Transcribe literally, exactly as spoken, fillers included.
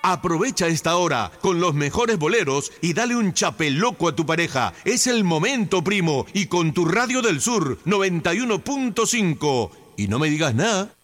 Aprovecha esta hora con los mejores boleros y dale un chapeloco a tu pareja. Es el momento, primo, y con tu Radio del Sur noventa y uno punto cinco. Y no me digas nada.